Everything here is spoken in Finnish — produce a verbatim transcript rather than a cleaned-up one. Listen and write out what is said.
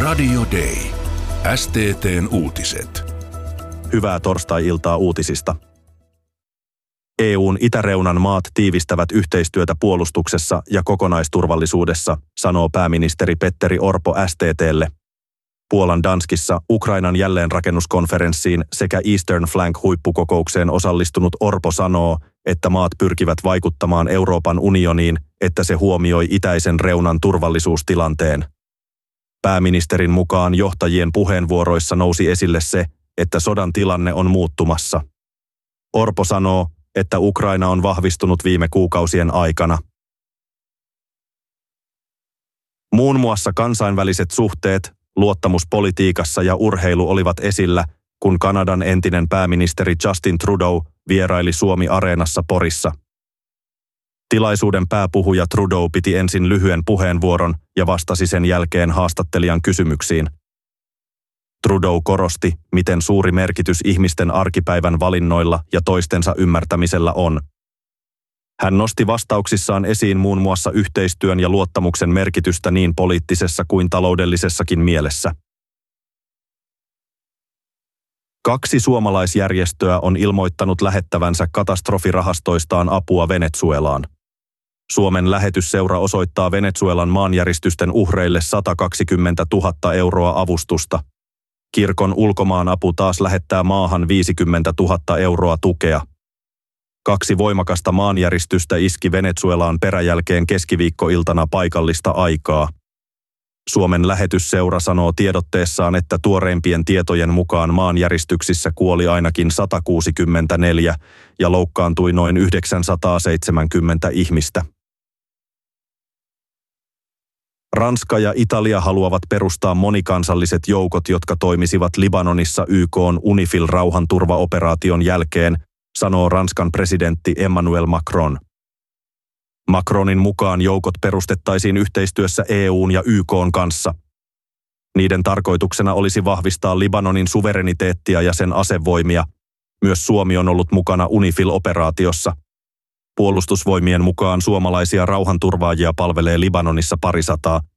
Radio Day. S T T:n uutiset. Hyvää torstai-iltaa uutisista. E U:n itäreunan maat tiivistävät yhteistyötä puolustuksessa ja kokonaisturvallisuudessa, sanoo pääministeri Petteri Orpo S T T:lle. Puolan Danskissa Ukrainan jälleenrakennuskonferenssiin sekä Eastern Flank-huippukokoukseen osallistunut Orpo sanoo, että maat pyrkivät vaikuttamaan Euroopan unioniin, että se huomioi itäisen reunan turvallisuustilanteen. Pääministerin mukaan johtajien puheenvuoroissa nousi esille se, että sodan tilanne on muuttumassa. Orpo sanoo, että Ukraina on vahvistunut viime kuukausien aikana. Muun muassa kansainväliset suhteet, luottamus politiikassa ja urheilu olivat esillä, kun Kanadan entinen pääministeri Justin Trudeau vieraili Suomi-areenassa Porissa. Tilaisuuden pääpuhuja Trudeau piti ensin lyhyen puheenvuoron ja vastasi sen jälkeen haastattelijan kysymyksiin. Trudeau korosti, miten suuri merkitys ihmisten arkipäivän valinnoilla ja toistensa ymmärtämisellä on. Hän nosti vastauksissaan esiin muun muassa yhteistyön ja luottamuksen merkitystä niin poliittisessa kuin taloudellisessakin mielessä. Kaksi suomalaisjärjestöä on ilmoittanut lähettävänsä katastrofirahastoistaan apua Venezuelaan. Suomen lähetysseura osoittaa Venezuelan maanjäristysten uhreille sata kaksikymmentätuhatta euroa avustusta. Kirkon ulkomaanapu taas lähettää maahan viisikymmentätuhatta euroa tukea. Kaksi voimakasta maanjäristystä iski Venezuelaan peräjälkeen keskiviikkoiltana paikallista aikaa. Suomen lähetysseura sanoo tiedotteessaan, että tuoreimpien tietojen mukaan maanjäristyksissä kuoli ainakin sata kuusikymmentäneljä ja loukkaantui noin yhdeksänsataaseitsemänkymmentä ihmistä. Ranska ja Italia haluavat perustaa monikansalliset joukot, jotka toimisivat Libanonissa Y K:n UNIFIL-rauhanturvaoperaation jälkeen, sanoo Ranskan presidentti Emmanuel Macron. Macronin mukaan joukot perustettaisiin yhteistyössä E U:n ja Y K:n kanssa. Niiden tarkoituksena olisi vahvistaa Libanonin suvereniteettia ja sen asevoimia. Myös Suomi on ollut mukana UNIFIL-operaatiossa. Puolustusvoimien mukaan suomalaisia rauhanturvaajia palvelee Libanonissa parisataa,